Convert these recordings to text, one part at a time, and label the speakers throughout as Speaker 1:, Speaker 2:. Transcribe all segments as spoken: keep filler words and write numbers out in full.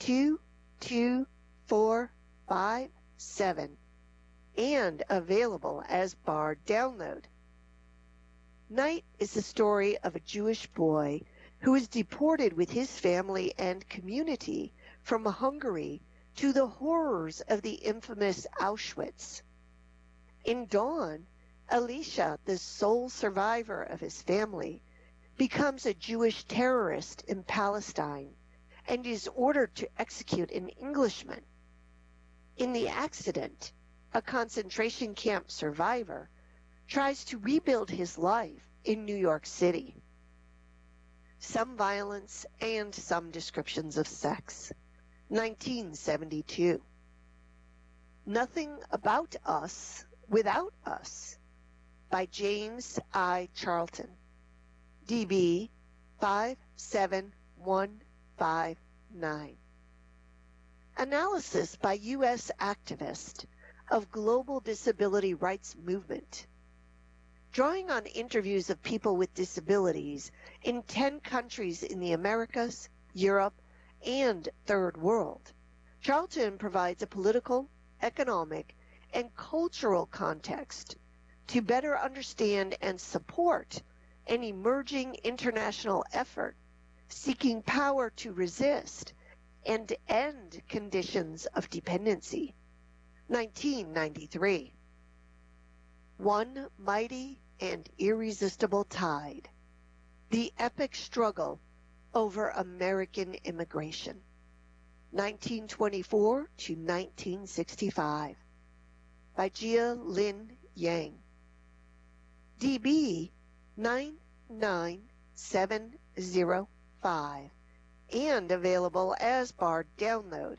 Speaker 1: two two four five seven and available as Bard download. Night is the story of a Jewish boy who was deported with his family and community from Hungary to the horrors of the infamous Auschwitz. In Dawn, Elisha, the sole survivor of his family, becomes a Jewish terrorist in Palestine and is ordered to execute an Englishman. In The Accident, a concentration camp survivor tries to rebuild his life in New York City. Some violence and some descriptions of sex. nineteen seventy-two. Nothing About Us Without Us by James I. Charlton. D B five seven one five nine. Analysis by U S activist of global disability rights movement. Drawing on interviews of people with disabilities in ten countries in the Americas, Europe, and Third World, Charlton provides a political, economic, and cultural context to better understand and support an emerging international effort seeking power to resist and end conditions of dependency. nineteen ninety-three. One Mighty and Irresistible Tide. The Epic Struggle Over American Immigration. nineteen twenty-four to nineteen sixty-five. By Jia Lin Yang. D B nine nine seven zero five and available as Bard download.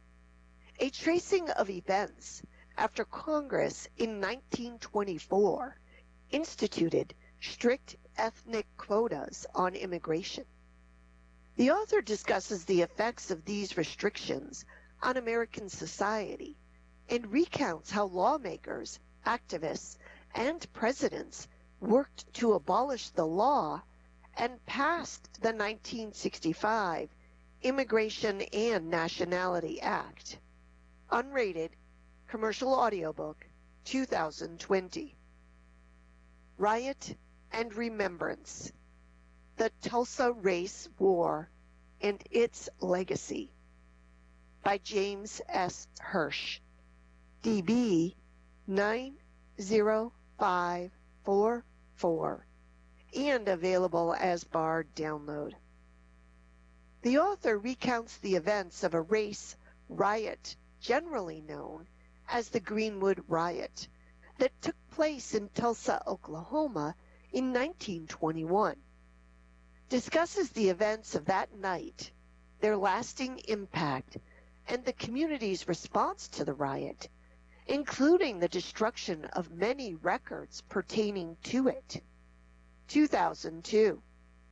Speaker 1: A tracing of events after Congress in nineteen twenty-four instituted strict ethnic quotas on immigration. The author discusses the effects of these restrictions on American society and recounts how lawmakers, activists, and presidents worked to abolish the law and passed the nineteen sixty-five Immigration and Nationality Act. Unrated, commercial audiobook, two thousand twenty. Riot and Remembrance. The Tulsa Race War and Its Legacy. By James S. Hirsch. D B nine zero five four four and available as Bard download. The author recounts the events of a race riot generally known as the Greenwood Riot that took place in Tulsa, Oklahoma in nineteen twenty-one. Discusses the events of that night, their lasting impact, and the community's response to the riot, including the destruction of many records pertaining to it. two thousand two.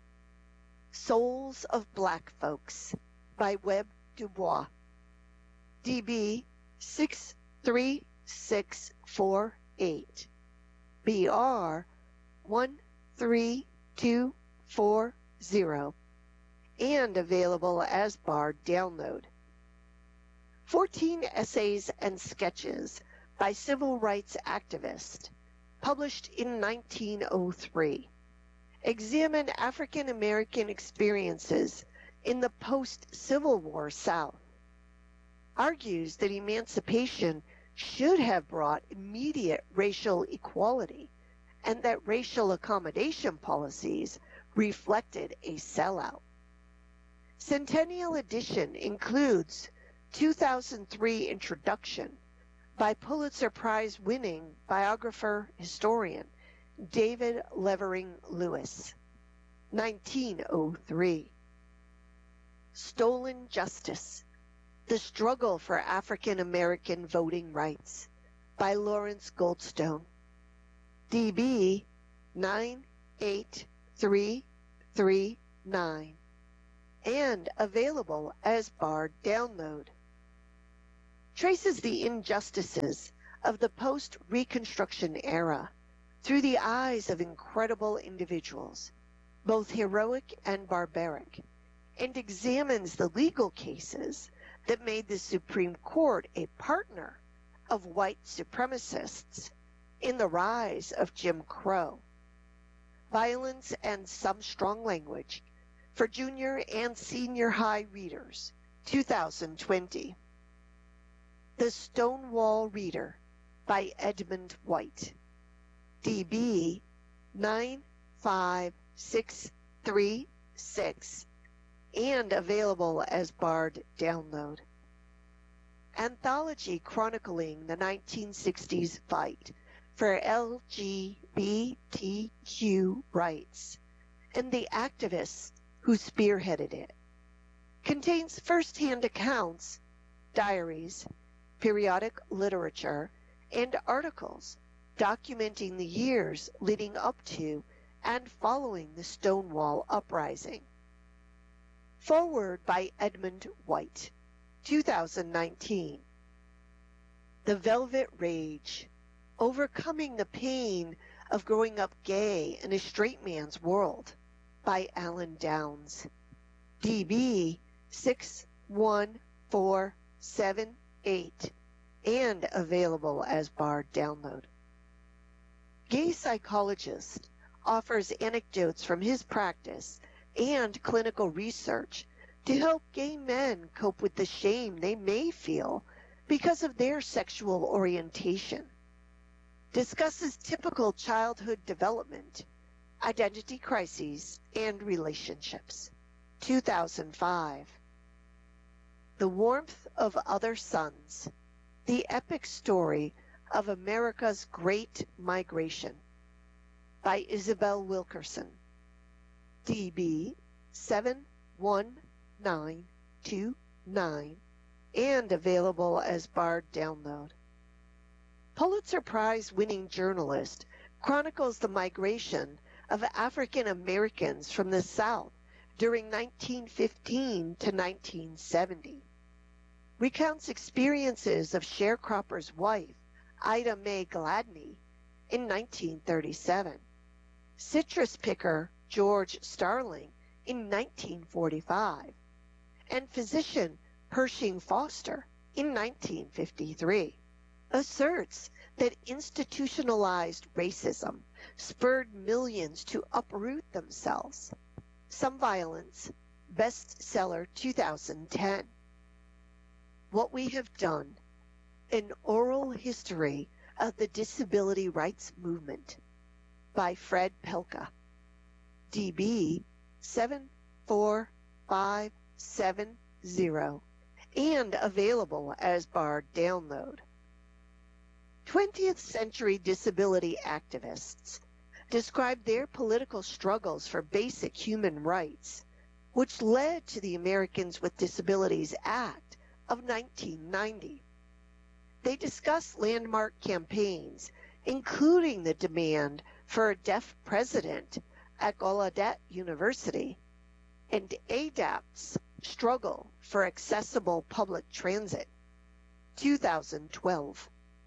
Speaker 1: Souls of Black Folks by Webb Dubois. D B six three six four eight. B R one three two four zero and available as Bard download. fourteen essays and sketches by civil rights activists, published in nineteen oh three, examine African American experiences in the post-Civil War South, argues that emancipation should have brought immediate racial equality and that racial accommodation policies reflected a sellout. Centennial edition includes two thousand three introduction by Pulitzer Prize winning biographer historian David Levering Lewis, nineteen oh three. Stolen Justice: The Struggle for African American Voting Rights by Lawrence Goldstone, D B nine eight three three nine and available as Bard download. Traces the injustices of the post-Reconstruction era through the eyes of incredible individuals, both heroic and barbaric, and examines the legal cases that made the Supreme Court a partner of white supremacists in the rise of Jim Crow. Violence and Some Strong Language for Junior and Senior High Readers, two thousand twenty. The Stonewall Reader by Edmund White, D B nine five six three six, and available as Bard download. Anthology chronicling the nineteen sixties fight for L G B T Q rights and the activists who spearheaded it. Contains first-hand accounts, diaries, periodic literature, and articles documenting the years leading up to and following the Stonewall Uprising. Foreword by Edmund White, two thousand nineteen. The Velvet Rage, Overcoming the Pain of Growing Up Gay in a Straight Man's World by Alan Downs, D B six one four seven eight, and available as Bard download. Gay Psychologist offers anecdotes from his practice and clinical research to help gay men cope with the shame they may feel because of their sexual orientation. Discusses typical childhood development, identity crises, and relationships. two thousand five. The Warmth of Other Suns, The Epic Story of America's Great Migration by Isabel Wilkerson, D B seven one nine two nine, and available as Bard download. Pulitzer Prize-winning journalist chronicles the migration of African Americans from the South during nineteen fifteen to nineteen seventy. Recounts experiences of sharecropper's wife, Ida Mae Gladney, in nineteen thirty-seven. Citrus picker George Starling in nineteen forty-five, and physician Pershing Foster in nineteen fifty-three, asserts that institutionalized racism spurred millions to uproot themselves. Some Violence, bestseller two thousand ten. What We Have Done, An Oral History of the Disability Rights Movement by Fred Pelka, D B seven four five seven zero, and available as Bard download. twentieth century disability activists described their political struggles for basic human rights, which led to the Americans with Disabilities Act of nineteen ninety. They discussed landmark campaigns, including the demand for a deaf president at Gallaudet University and A D A P's struggle for accessible public transit, two thousand twelve.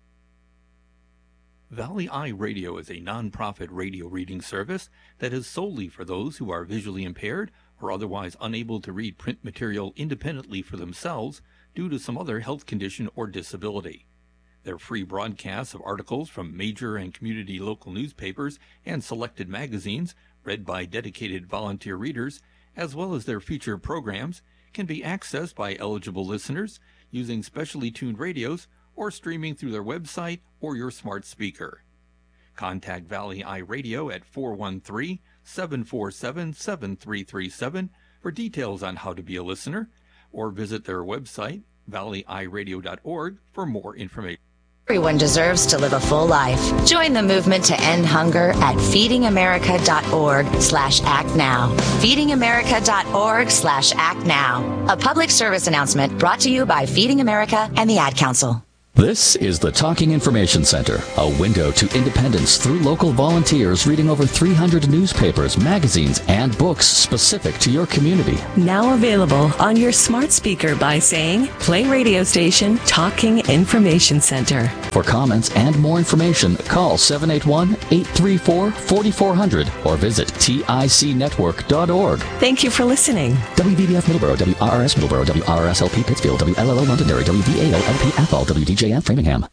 Speaker 2: Valley Eye Radio is a non-profit radio reading service that is solely for those who are visually impaired or otherwise unable to read print material independently for themselves due to some other health condition or disability. Their free broadcasts of articles from major and community local newspapers and selected magazines, read by dedicated volunteer readers, as well as their feature programs, can be accessed by eligible listeners using specially tuned radios or streaming through their website or your smart speaker. Contact Valley Eye Radio at four one three, seven four seven, seven three three seven for details on how to be a listener, or visit their website, valley eye radio dot org, for more information.
Speaker 3: Everyone deserves to live a full life. Join the movement to end hunger at feeding america dot org slash act now. feeding america dot org slash act now. A public service announcement brought to you by Feeding America and the Ad Council.
Speaker 4: This is the Talking Information Center, a window to independence through local volunteers reading over three hundred newspapers, magazines, and books specific to your community.
Speaker 5: Now available on your smart speaker by saying, play radio station Talking Information Center.
Speaker 4: For comments and more information, call seven eight one, eight three four, four four zero zero or visit tic network dot org.
Speaker 5: Thank you for listening.
Speaker 4: W V B F Middleborough, W R R S Middleborough, W R R S L P Pittsfield, W L L O Londonderry, W V A O L P Athol, W D J F Framingham.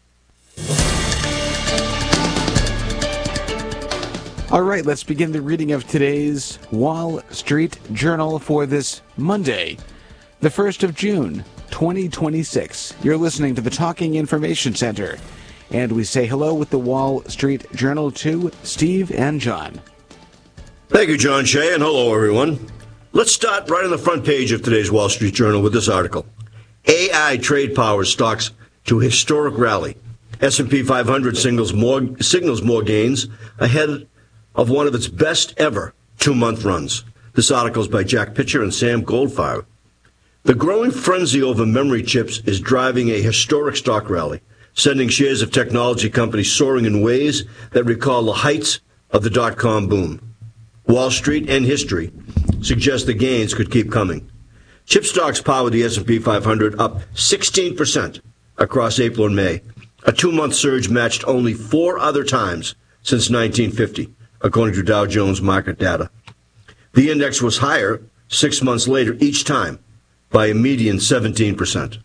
Speaker 6: All right, let's begin the reading of today's Wall Street Journal for this Monday, the first of June, twenty twenty-six. You're listening to the Talking Information Center, and we say hello with the Wall Street Journal to Steve and John.
Speaker 7: Thank you, John Shea, and hello, everyone. Let's start right on the front page of today's Wall Street Journal with this article. A I trade power stocks to historic rally. S and P five hundred signals more, signals more gains ahead of one of its best ever two-month runs. This article is by Jack Pitcher and Sam Goldfarb. The growing frenzy over memory chips is driving a historic stock rally, sending shares of technology companies soaring in ways that recall the heights of the dot-com boom. Wall Street and history suggest the gains could keep coming. Chip stocks powered the S and P five hundred up sixteen percent across April and May, a two-month surge matched only four other times since nineteen fifty, according to Dow Jones market data. The index was higher six months later each time by a median seventeen percent.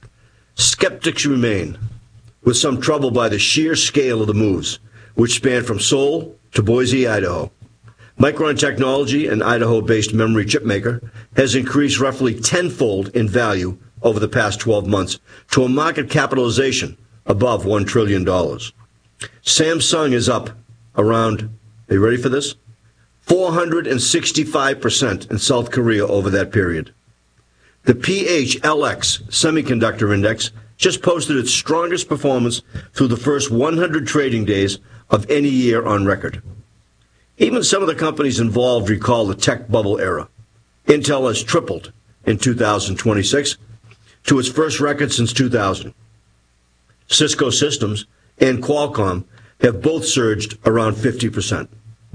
Speaker 7: Skeptics remain, with some trouble by the sheer scale of the moves, which span from Seoul to Boise, Idaho. Micron Technology, an Idaho-based memory chip maker, has increased roughly tenfold in value over the past twelve months to a market capitalization above one trillion dollars. Samsung is up around, are you ready for this? four hundred sixty-five percent in South Korea over that period. The P H L X Semiconductor Index just posted its strongest performance through the first one hundred trading days of any year on record. Even some of the companies involved recall the tech bubble era. Intel has tripled in two thousand twenty-six to its first record since two thousand. Cisco Systems and Qualcomm have both surged around fifty percent.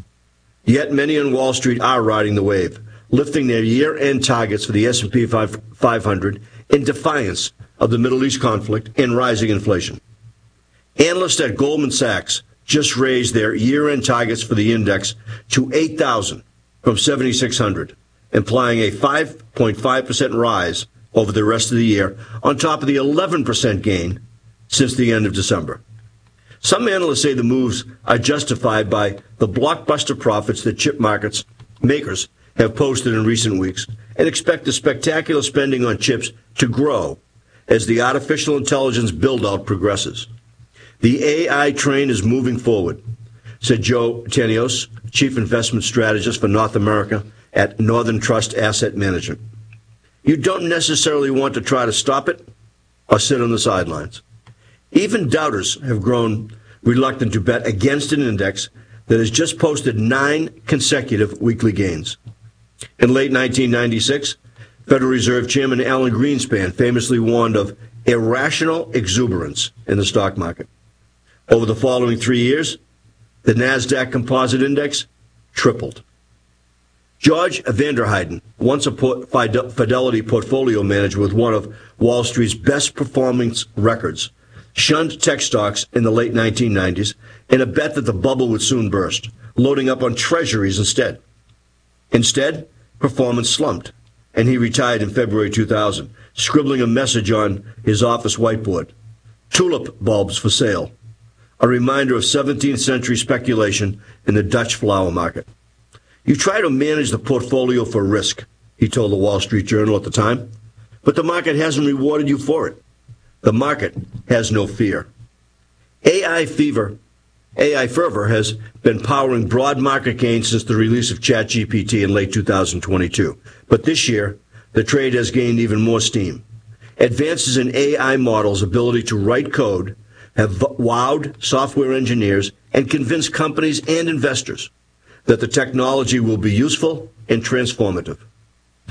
Speaker 7: Yet many on Wall Street are riding the wave, lifting their year-end targets for the S and P five hundred in defiance of the Middle East conflict and rising inflation. Analysts at Goldman Sachs just raised their year-end targets for the index to eight thousand from seventy-six hundred, implying a five point five percent rise over the rest of the year, on top of the eleven percent gain since the end of December. Some analysts say the moves are justified by the blockbuster profits that chip markets makers have posted in recent weeks and expect the spectacular spending on chips to grow as the artificial intelligence build-out progresses. The A I train is moving forward, said Joe Tanios, Chief Investment Strategist for North America at Northern Trust Asset Management. You don't necessarily want to try to stop it or sit on the sidelines. Even doubters have grown reluctant to bet against an index that has just posted nine consecutive weekly gains. In late nineteen ninety-six, Federal Reserve Chairman Alan Greenspan famously warned of irrational exuberance in the stock market. Over the following three years, the NASDAQ Composite Index tripled. George Vanderheiden, once a Fidelity portfolio manager with one of Wall Street's best performance records, shunned tech stocks in the late nineteen nineties in a bet that the bubble would soon burst, loading up on treasuries instead. Instead, performance slumped, and he retired in February two thousand, scribbling a message on his office whiteboard: tulip bulbs for sale, a reminder of seventeenth century speculation in the Dutch flower market. You try to manage the portfolio for risk, he told the Wall Street Journal at the time, but the market hasn't rewarded you for it. The market has no fear. A I fever, A I fervor has been powering broad market gains since the release of ChatGPT in late two thousand twenty-two. But this year, the trade has gained even more steam. Advances in A I models' ability to write code have wowed software engineers and convinced companies and investors that the technology will be useful and transformative.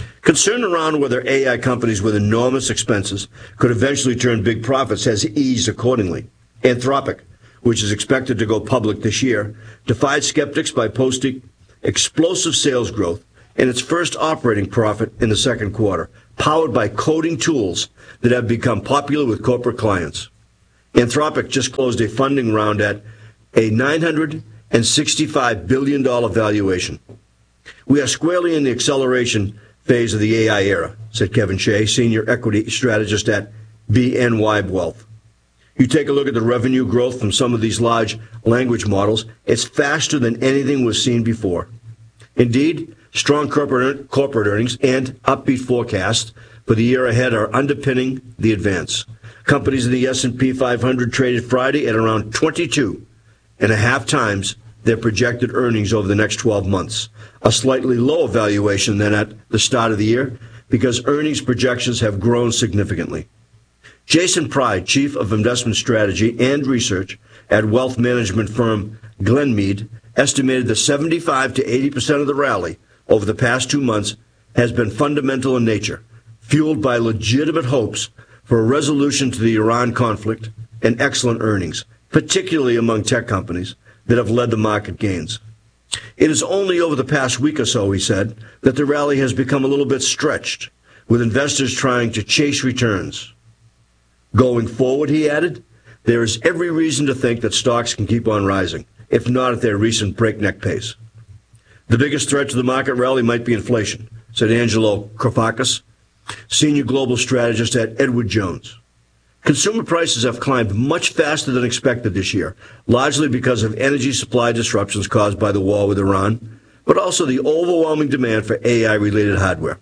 Speaker 7: Concern around whether A I companies with enormous expenses could eventually turn big profits has eased accordingly. Anthropic, which is expected to go public this year, defied skeptics by posting explosive sales growth in its first operating profit in the second quarter, powered by coding tools that have become popular with corporate clients. Anthropic just closed a funding round at a nine hundred sixty-five billion dollars valuation. We are squarely in the acceleration phase of the A I era, said Kevin Shea, senior equity strategist at B N Y Wealth. You take a look at the revenue growth from some of these large language models, it's faster than anything we've seen before. Indeed, strong corporate, corporate earnings and upbeat forecasts for the year ahead are underpinning the advance. Companies in the S and P five hundred traded Friday at around twenty-two and a half times their projected earnings over the next twelve months, a slightly lower valuation than at the start of the year because earnings projections have grown significantly. Jason Pride, Chief of Investment Strategy and Research at wealth management firm Glenmead, estimated that seventy-five to eighty percent of the rally over the past two months has been fundamental in nature, fueled by legitimate hopes for a resolution to the Iran conflict and excellent earnings, particularly among tech companies, that have led the market gains. It is only over the past week or so, he said, that the rally has become a little bit stretched, with investors trying to chase returns. Going forward, he added, there is every reason to think that stocks can keep on rising, if not at their recent breakneck pace. The biggest threat to the market rally might be inflation, said Angelo Krafakis, senior global strategist at Edward Jones. Consumer prices have climbed much faster than expected this year, largely because of energy supply disruptions caused by the war with Iran, but also the overwhelming demand for A I-related hardware.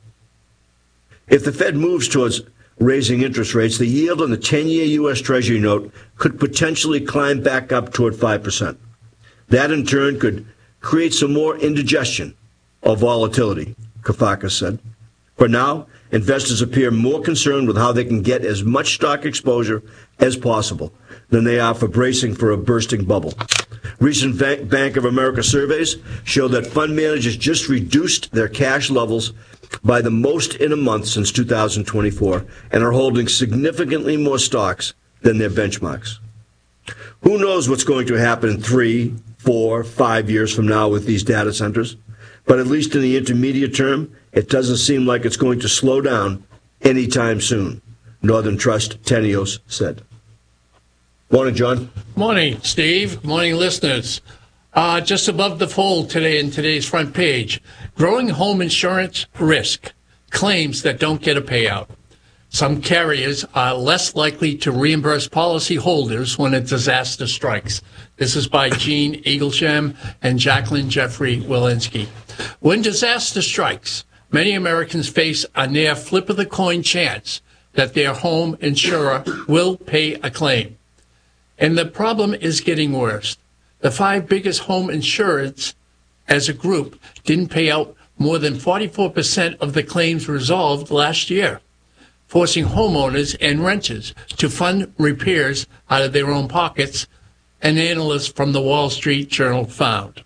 Speaker 7: If the Fed moves towards raising interest rates, the yield on the ten-year U S Treasury note could potentially climb back up toward five percent. That, in turn, could create some more indigestion or volatility, Kafaka said. For now, investors appear more concerned with how they can get as much stock exposure as possible than they are for bracing for a bursting bubble. Recent Bank of America surveys show that fund managers just reduced their cash levels by the most in a month since two thousand twenty-four and are holding significantly more stocks than their benchmarks. Who knows what's going to happen in three, four, five years from now with these data centers? But at least in the intermediate term, it doesn't seem like it's going to slow down anytime soon, Northern Trust Tenios said. Morning, John.
Speaker 8: Morning, Steve. Morning, listeners. Uh, just above the fold today in today's front page, growing home insurance risk, claims that don't get a payout. Some carriers are less likely to reimburse policyholders when a disaster strikes. This is by Gene Eaglesham and Jacqueline Jeffrey Walensky. When disaster strikes, many Americans face a near flip-of-the-coin chance that their home insurer will pay a claim. And the problem is getting worse. The five biggest home insurers as a group didn't pay out more than forty-four percent of the claims resolved last year, forcing homeowners and renters to fund repairs out of their own pockets, an analyst from the Wall Street Journal found.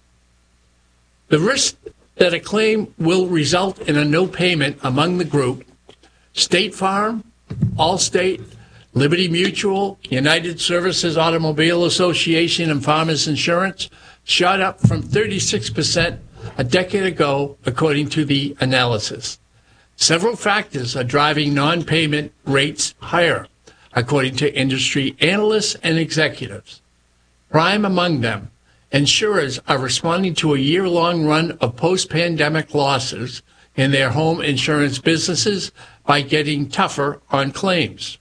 Speaker 8: The risk that a claim will result in a no payment among the group, State Farm, Allstate, Liberty Mutual, United Services Automobile Association, and Farmers Insurance shot up from thirty-six percent a decade ago, according to the analysis. Several factors are driving non-payment rates higher, according to industry analysts and executives. Prime among them, insurers are responding to a year-long run of post-pandemic losses in their home insurance businesses by getting tougher on claims.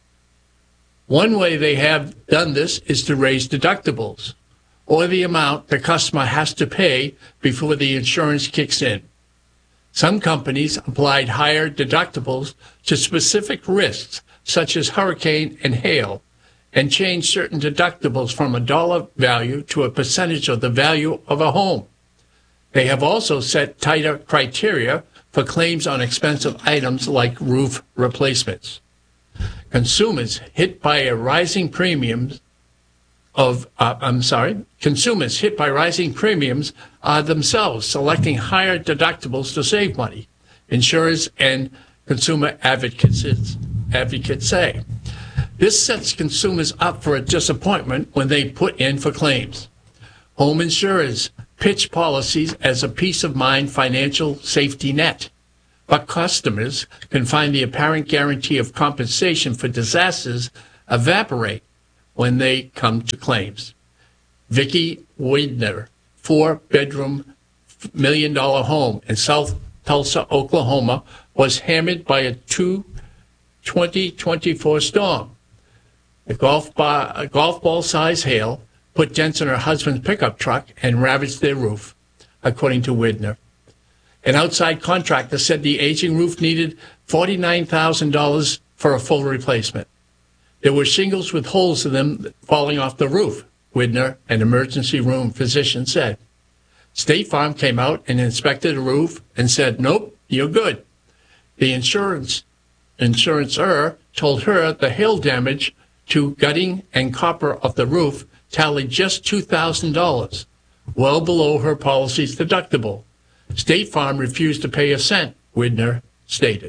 Speaker 8: One way they have done this is to raise deductibles, or the amount the customer has to pay before the insurance kicks in. Some companies applied higher deductibles to specific risks, such as hurricane and hail, and changed certain deductibles from a dollar value to a percentage of the value of a home. They have also set tighter criteria for claims on expensive items like roof replacements. Consumers hit by a rising premiums of, uh, I'm sorry, consumers hit by rising premiums are themselves selecting higher deductibles to save money. insurers and consumer advocates, advocates say. This sets consumers up for a disappointment when they put in for claims. Home insurers pitch policies as a peace of mind financial safety net, but customers can find the apparent guarantee of compensation for disasters evaporate when they come to claims. Vicki Widner, four-bedroom, million-dollar home in South Tulsa, Oklahoma, was hammered by a two twenty twenty-four storm. A golf, bar, a golf ball-sized hail put dents in her husband's pickup truck and ravaged their roof, according to Widner. An outside contractor said the aging roof needed forty-nine thousand dollars for a full replacement. There were shingles with holes in them falling off the roof, Widner, an emergency room physician, said. State Farm came out and inspected the roof and said, nope, you're good. The insurance insurancer told her the hail damage to gutting and copper of the roof tallied just two thousand dollars, well below her policy's deductible. State Farm refused to pay a cent, Widner stated.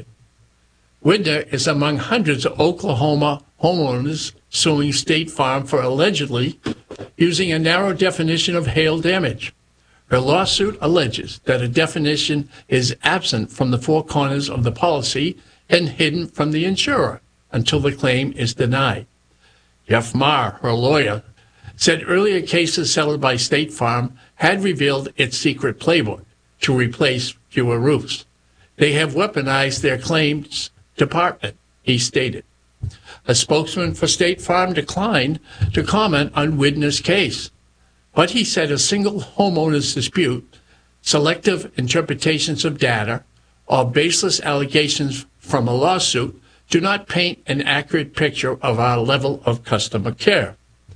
Speaker 8: Widner is among hundreds of Oklahoma homeowners suing State Farm for allegedly using a narrow definition of hail damage. Her lawsuit alleges that a definition is absent from the four corners of the policy and hidden from the insurer until the claim is denied. Jeff Marr, her lawyer, said earlier cases settled by State Farm had revealed its secret playbook to replace fewer roofs. They have weaponized their claims department, he stated. A spokesman for State Farm declined to comment on Widner's case, but he said a single homeowner's dispute, selective interpretations of data, or baseless allegations from a lawsuit do not paint an accurate picture of our level of customer care.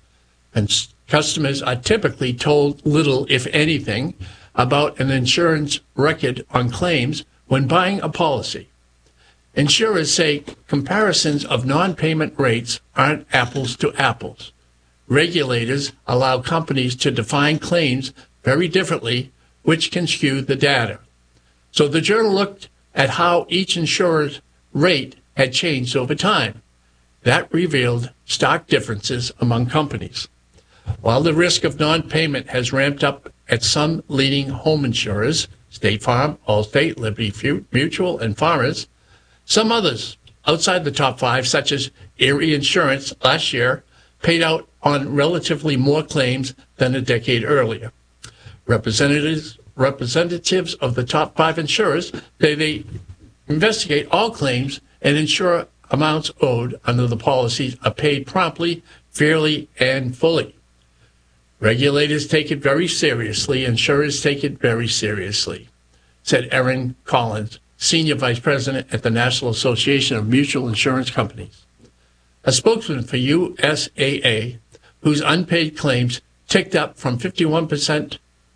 Speaker 8: And customers are typically told little, if anything, about an insurance record on claims when buying a policy. Insurers say comparisons of non-payment rates aren't apples to apples. Regulators allow companies to define claims very differently, which can skew the data. So the journal looked at how each insurer's rate had changed over time. That revealed stark differences among companies. While the risk of non-payment has ramped up at some leading home insurers, State Farm, Allstate, Liberty Mutual, and Farmers, some others outside the top five, such as Erie Insurance last year, paid out on relatively more claims than a decade earlier. Representatives representatives of the top five insurers say they investigate all claims and ensure amounts owed under the policies are paid promptly, fairly, and fully. Regulators take it very seriously. Insurers take it very seriously, said Erin Collins, Senior Vice President at the National Association of Mutual Insurance Companies. A spokesman for U S A A, whose unpaid claims ticked up from fifty-one percent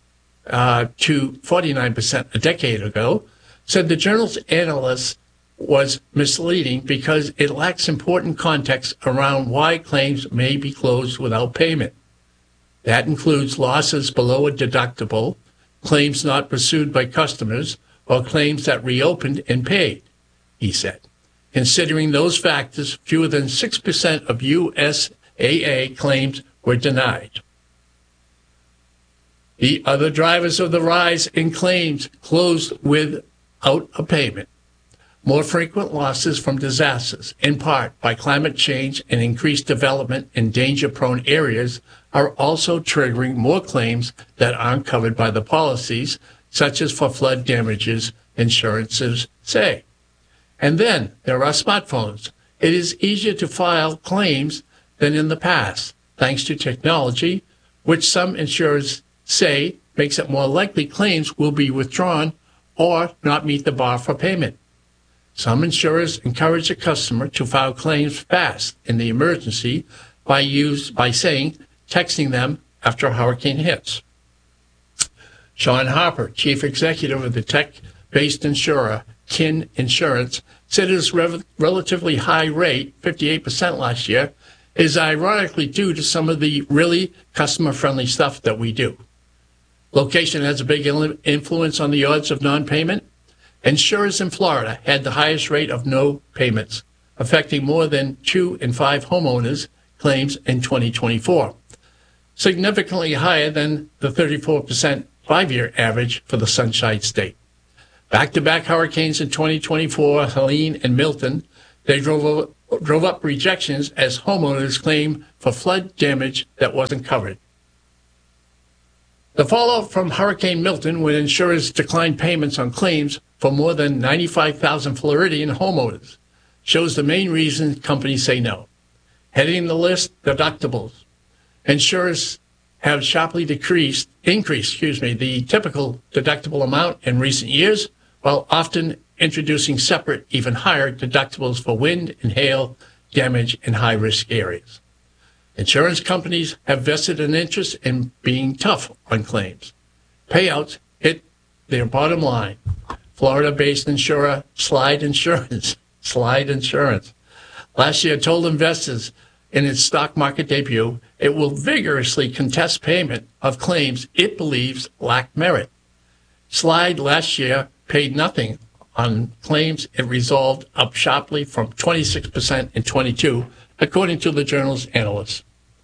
Speaker 8: uh, to forty-nine percent a decade ago, said the journal's analysis was misleading because it lacks important context around why claims may be closed without payment. That includes losses below a deductible, claims not pursued by customers, or claims that reopened and paid, he said. Considering those factors, fewer than six percent of U S A A claims were denied. The other drivers of the rise in claims closed without a payment. More frequent losses from disasters, in part by climate change and increased development in danger-prone areas, are also triggering more claims that aren't covered by the policies, such as for flood damages, insurances say. And then there are smartphones. It is easier to file claims than in the past, thanks to technology, which some insurers say makes it more likely claims will be withdrawn or not meet the bar for payment. Some insurers encourage a customer to file claims fast in the emergency by use by saying, texting them after a hurricane hits. Sean Harper, chief executive of the tech-based insurer Kin Insurance, said its rev- relatively high rate, fifty-eight percent last year, is ironically due to some of the really customer-friendly stuff that we do. Location has a big influence on the odds of non-payment. Insurers in Florida had the highest rate of no payments, affecting more than two in five homeowners' claims in twenty twenty-four, significantly higher than the thirty-four percent five-year average for the Sunshine State. Back-to-back hurricanes in twenty twenty-four, Helene and Milton, they drove, drove up rejections as homeowners claimed for flood damage that wasn't covered. The fallout from Hurricane Milton, when insurers declined payments on claims for more than ninety-five thousand Floridian homeowners, shows the main reason companies say no. Heading the list, deductibles. Insurers have sharply decreased, increased, excuse me, the typical deductible amount in recent years, while often introducing separate, even higher deductibles for wind and hail damage in high-risk areas. Insurance companies have vested an interest in being tough on claims. Payouts hit their bottom line. Florida-based insurer Slide Insurance, Slide Insurance, last year told investors in its stock market debut it will vigorously contest payment of claims it believes lack merit. Slide last year paid nothing on claims it resolved, up sharply from twenty-six percent in twenty-two, according to the journal's analysts.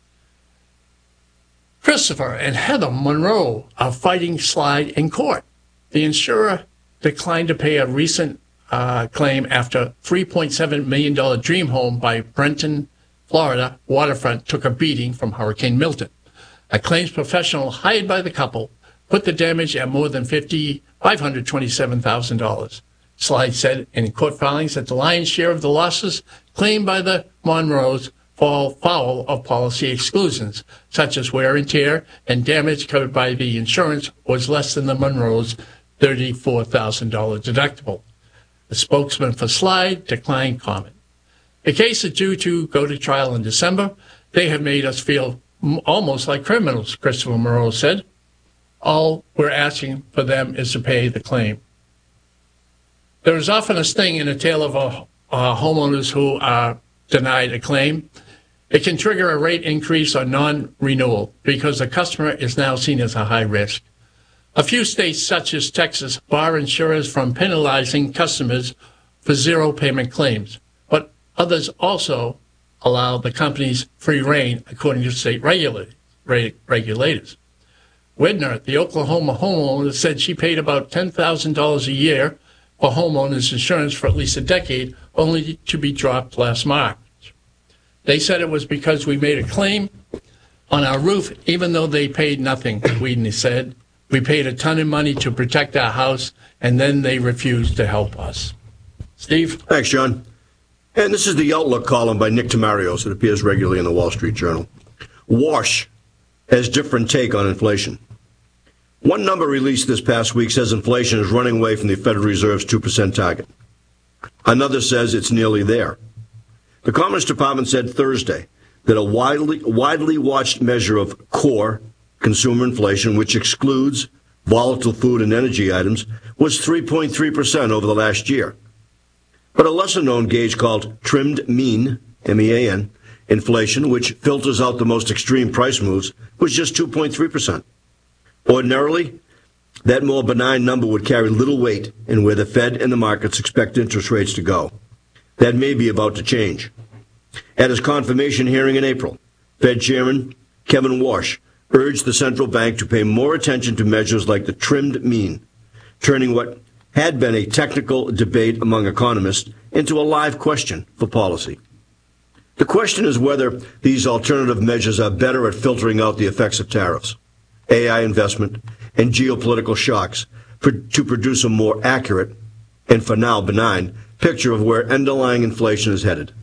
Speaker 8: Christopher and Heather Monroe are fighting Slide in court. The insurer declined to pay a recent uh, claim after three point seven million dollars dream home by Brenton, Florida waterfront took a beating from Hurricane Milton. A claims professional hired by the couple put the damage at more than five hundred twenty-seven thousand dollars. Slide said in court filings that the lion's share of the losses claimed by the Monroes fall foul of policy exclusions, such as wear and tear, and damage covered by the insurance was less than the Monroes' thirty-four thousand dollars deductible. The spokesman for Slide declined comment. The case is due to go to trial in December. They have made us feel almost like criminals, Christopher Monroe said. All we're asking for them is to pay the claim. There is often a sting in the tail of a, uh, homeowners who are denied a claim. It can trigger a rate increase or non-renewal because the customer is now seen as a high risk. A few states, such as Texas, bar insurers from penalizing customers for zero payment claims, but others also allow the companies free rein, according to state regulators. Widner, the Oklahoma homeowner, said she paid about ten thousand dollars a year for homeowners insurance for at least a decade, only to be dropped last March. They said it was because we made a claim on our roof, even though they paid nothing, Widner said. We paid a ton of money to protect our house, and then they refused to help us. Steve?
Speaker 7: Thanks, John. And this is the Outlook column by Nick Tamarios. It appears regularly in the Wall Street Journal. Wash has different take on inflation. One number released this past week says inflation is running away from the Federal Reserve's two percent target. Another says it's nearly there. The Commerce Department said Thursday that a widely, widely watched measure of core consumer inflation, which excludes volatile food and energy items, was three point three percent over the last year. But a lesser-known gauge called trimmed mean, M E A N, inflation, which filters out the most extreme price moves, was just two point three percent. Ordinarily, that more benign number would carry little weight in where the Fed and the markets expect interest rates to go. That may be about to change. At his confirmation hearing in April, Fed Chairman Kevin Warsh urged the central bank to pay more attention to measures like the trimmed mean, turning what had been a technical debate among economists into a live question for policy. The question is whether these alternative measures are better at filtering out the effects of tariffs, A I investment, and geopolitical shocks for, to produce a more accurate, and for now benign, picture of where underlying inflation is headed.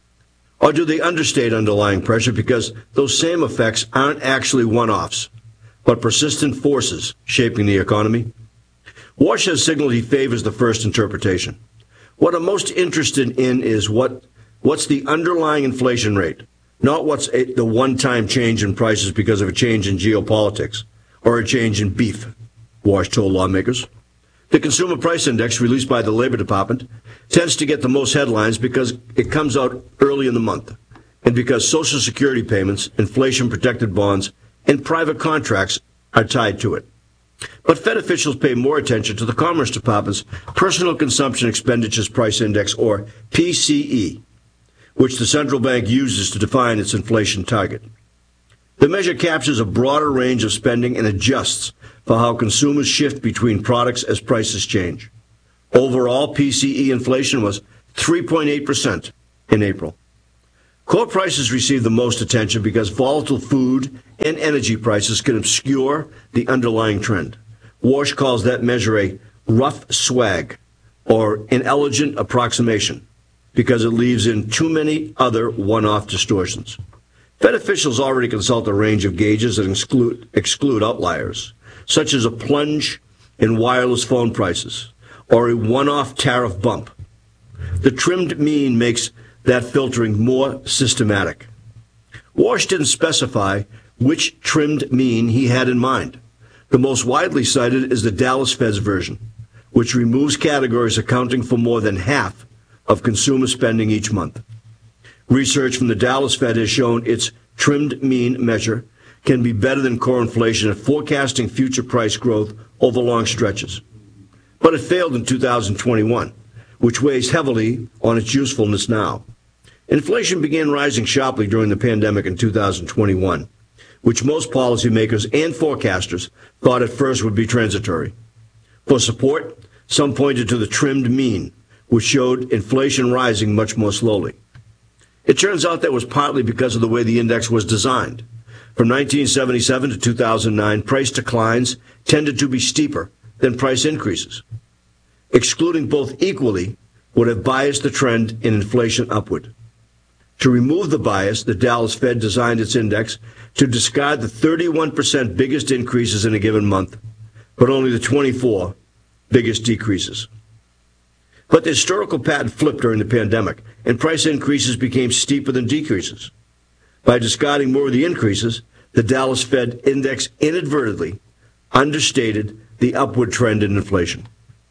Speaker 7: Or do they understate underlying pressure because those same effects aren't actually one-offs, but persistent forces shaping the economy? Wash has signaled he favors the first interpretation. What I'm most interested in is what what's the underlying inflation rate, not what's a, the one-time change in prices because of a change in geopolitics or a change in beef, Wash told lawmakers. The Consumer Price Index, released by the Labor Department, tends to get the most headlines because it comes out early in the month and because Social Security payments, inflation-protected bonds, and private contracts are tied to it. But Fed officials pay more attention to the Commerce Department's Personal Consumption Expenditures Price Index, or P C E, which the central bank uses to define its inflation target. The measure captures a broader range of spending and adjusts for how consumers shift between products as prices change. Overall, P C E inflation was three point eight percent in April. Core prices receive the most attention because volatile food and energy prices can obscure the underlying trend. Warsh calls that measure a rough swag, or inelegant approximation, because it leaves in too many other one-off distortions. Fed officials already consult a range of gauges that exclude, exclude outliers, such as a plunge in wireless phone prices or a one-off tariff bump. The trimmed mean makes that filtering more systematic. Warsh didn't specify which trimmed mean he had in mind. The most widely cited is the Dallas Fed's version, which removes categories accounting for more than half of consumer spending each month. Research from the Dallas Fed has shown its trimmed mean measure can be better than core inflation at forecasting future price growth over long stretches. But it failed in two thousand twenty-one, which weighs heavily on its usefulness now. Inflation began rising sharply during the pandemic in two thousand twenty-one, which most policymakers and forecasters thought at first would be transitory. For support, some pointed to the trimmed mean, which showed inflation rising much more slowly. It turns out that was partly because of the way the index was designed. From nineteen seventy-seven to two thousand nine, price declines tended to be steeper than price increases. Excluding both equally would have biased the trend in inflation upward. To remove the bias, the Dallas Fed designed its index to discard the thirty-one percent biggest increases in a given month, but only the twenty-four biggest decreases. But the historical pattern flipped during the pandemic, and price increases became steeper than decreases. By discarding more of the increases, the Dallas Fed index inadvertently understated the upward trend in inflation.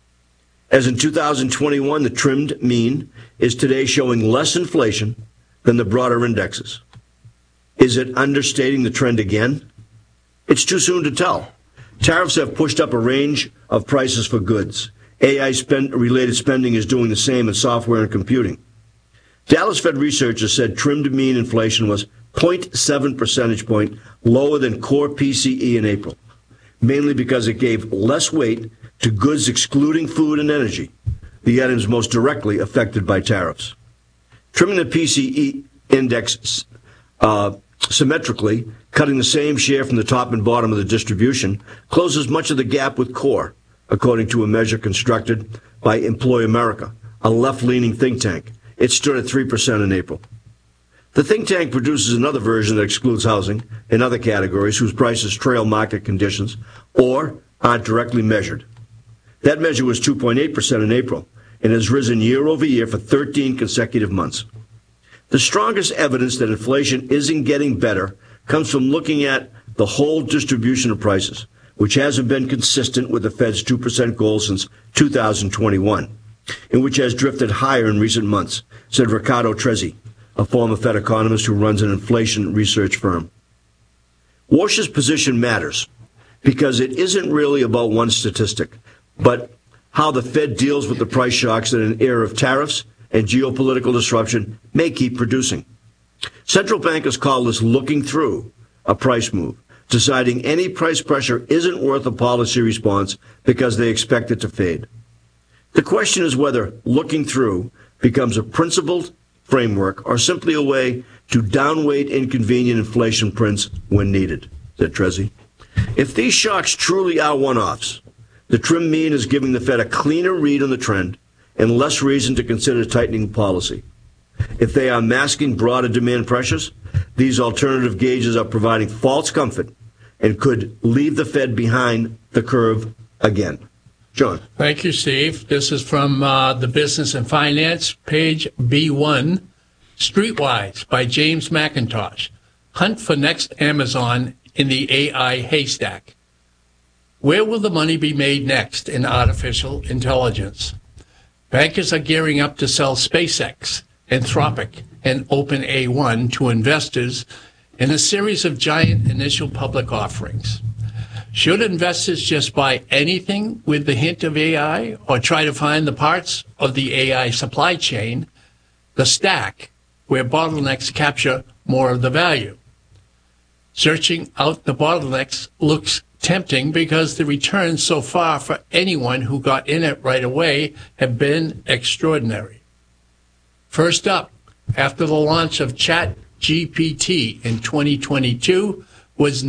Speaker 7: As in two thousand twenty-one, the trimmed mean is today showing less inflation than the broader indexes. Is it understating the trend again? It's too soon to tell. Tariffs have pushed up a range of prices for goods. A I-related spending is doing the same in software and computing. Dallas Fed researchers said trimmed mean inflation was zero point seven percentage point lower than core P C E in April, mainly because it gave less weight to goods excluding food and energy, the items most directly affected by tariffs. Trimming the P C E index uh, symmetrically, cutting the same share from the top and bottom of the distribution, closes much of the gap with core, according to a measure constructed by Employ America, a left-leaning think tank. It stood at three percent in April. The think tank produces another version that excludes housing and other categories whose prices trail market conditions or aren't directly measured. That measure was two point eight percent in April and has risen year over year for thirteen consecutive months. The strongest evidence that inflation isn't getting better comes from looking at the whole distribution of prices, which hasn't been consistent with the Fed's two percent goal since two thousand twenty-one, and which has drifted higher in recent months, said Riccardo Trezzi, a former Fed economist who runs an inflation research firm. Warsh's position matters because it isn't really about one statistic, but how the Fed deals with the price shocks that an era of tariffs and geopolitical disruption may keep producing. Central bankers call this looking through a price move, deciding any price pressure isn't worth a policy response because they expect it to fade. The question is whether looking through becomes a principled framework or simply a way to downweight inconvenient inflation prints when needed, said Trezzi. If these shocks truly are one-offs, the trim mean is giving the Fed a cleaner read on the trend and less reason to consider tightening policy. If they are masking broader demand pressures, these alternative gauges are providing false comfort and could leave the Fed behind the curve again. John.
Speaker 8: Thank you, Steve. This is from uh, the Business and Finance, page B one, Streetwise by James McIntosh. Hunt for next Amazon in the A I haystack. Where will the money be made next in artificial intelligence? Bankers are gearing up to sell SpaceX, Anthropic, and OpenAI one to investors in a series of giant initial public offerings. Should investors just buy anything with the hint of A I or try to find the parts of the A I supply chain, the stack, where bottlenecks capture more of the value? Searching out the bottlenecks looks tempting because the returns so far for anyone who got in it right away have been extraordinary. First up, after the launch of ChatGPT in twenty twenty-two, was